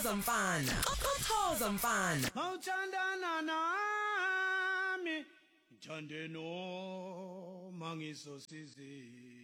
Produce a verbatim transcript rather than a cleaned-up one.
Ukuthoza mfana, ukuthoza mfana. Awuthandana nami, ngithande noma ngisosizini.